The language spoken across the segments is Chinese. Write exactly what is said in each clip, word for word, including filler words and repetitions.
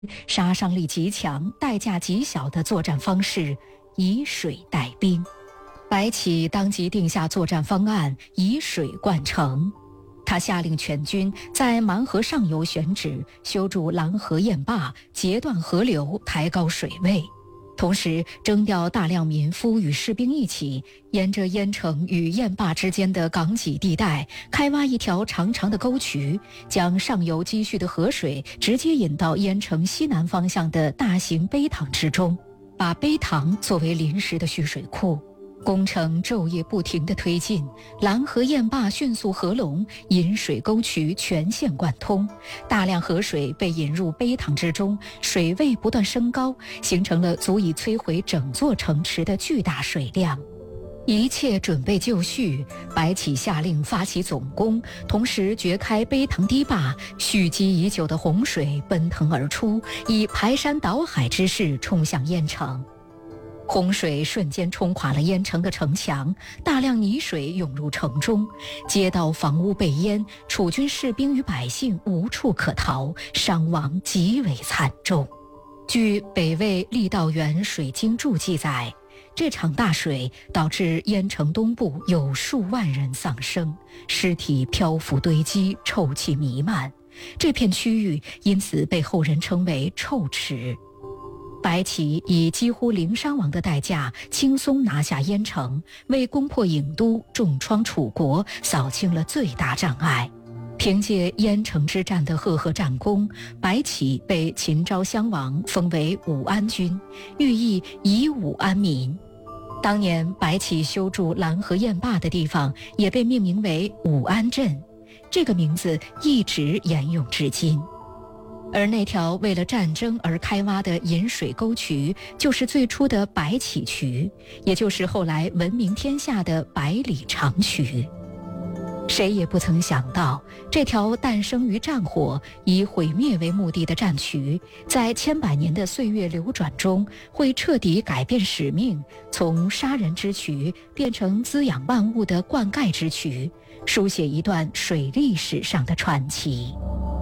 杀伤力极强、代价极小的作战方式，以水代兵。白起当即定下作战方案，以水灌城。他下令全军在蛮河上游选址修筑拦河堰坝，截断河流，抬高水位。同时征调大量民夫与士兵一起，沿着燕城与堰坝之间的港脊地带开挖一条长长的沟渠，将上游积蓄的河水直接引到燕城西南方向的大型陂塘之中，把陂塘作为临时的蓄水库。工程昼夜不停地推进，拦河堰坝迅速合拢，引水沟渠全线贯通，大量河水被引入陂塘之中，水位不断升高，形成了足以摧毁整座城池的巨大水量。一切准备就绪，白起下令发起总攻，同时掘开陂塘堤坝，蓄积已久的洪水奔腾而出，以排山倒海之势冲向燕城。洪水瞬间冲垮了燕城的城墙，大量泥水涌入城中，街道房屋被淹，楚军士兵与百姓无处可逃，伤亡极为惨重。据北魏郦道元水经注记载，这场大水导致燕城东部有数万人丧生，尸体漂浮堆积，臭气弥漫，这片区域因此被后人称为臭池。白起以几乎零伤亡的代价轻松拿下燕城，为攻破郢都、重创楚国扫清了最大障碍。凭借燕城之战的赫赫战功，白起被秦昭襄王封为武安君，寓意以武安民。当年白起修筑拦河堰坝的地方也被命名为武安镇，这个名字一直沿用至今。而那条为了战争而开挖的引水沟渠，就是最初的白起渠，也就是后来闻名天下的百里长渠。谁也不曾想到，这条诞生于战火、以毁灭为目的的战渠，在千百年的岁月流转中，会彻底改变使命，从杀人之渠变成滋养万物的灌溉之渠，书写一段水利史上的传奇。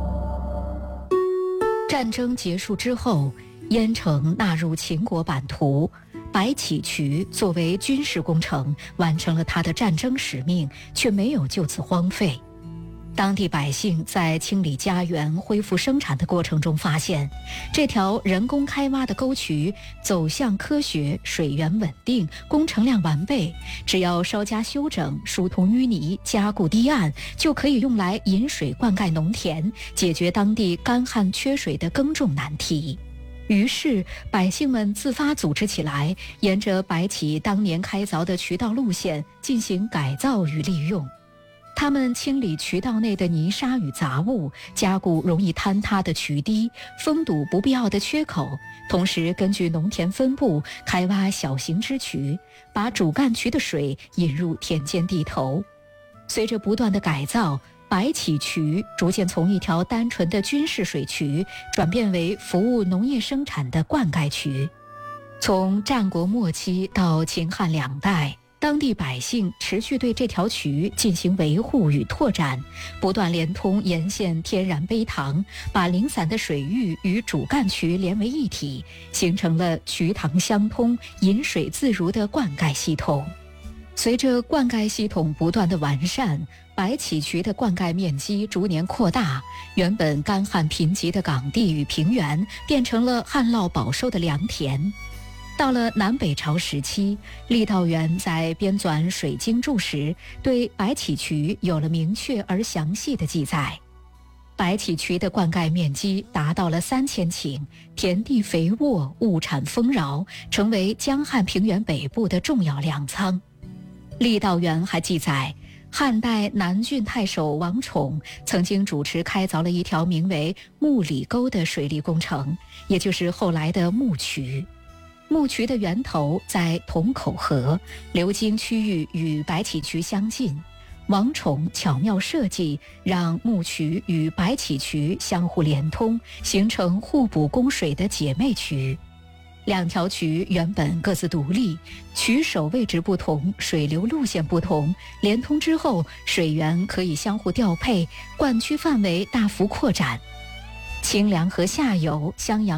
战争结束之后，燕城纳入秦国版图，白起渠作为军事工程完成了他的战争使命，却没有就此荒废。当地百姓在清理家园、恢复生产的过程中发现，这条人工开挖的沟渠走向科学，水源稳定，工程量完备，只要稍加修整，疏通淤泥，加固堤岸，就可以用来引水灌溉农田，解决当地干旱缺水的耕种难题。于是百姓们自发组织起来，沿着白起当年开凿的渠道路线进行改造与利用。他们清理渠道内的泥沙与杂物，加固容易坍塌的渠堤，封堵不必要的缺口，同时根据农田分布开挖小型支渠，把主干渠的水引入田间地头。随着不断的改造，白起渠逐渐从一条单纯的军事水渠转变为服务农业生产的灌溉渠。从战国末期到秦汉两代，当地百姓持续对这条渠进行维护与拓展，不断连通沿线天然陂塘，把零散的水域与主干渠连为一体，形成了渠塘相通、引水自如的灌溉系统。随着灌溉系统不断的完善，白起渠的灌溉面积逐年扩大，原本干旱贫瘠的港地与平原变成了旱涝保收的良田。到了南北朝时期，郦道元在编纂《水经注》时，对白起渠有了明确而详细的记载。白起渠的灌溉面积达到了三千顷，田地肥沃，物产丰饶，成为江汉平原北部的重要粮仓。郦道元还记载，汉代南郡太守王宠曾经主持开凿了一条名为木里沟的水利工程，也就是后来的木渠。木渠的源头在同口河，流经区域与白起渠相近。王宠巧妙设计，让木渠与白起渠相互连通，形成互补供水的姐妹渠。两条渠原本各自独立，渠首位置不同，水流路线不同，连通之后，水源可以相互调配，灌区范围大幅扩展。 清凉河下游襄阳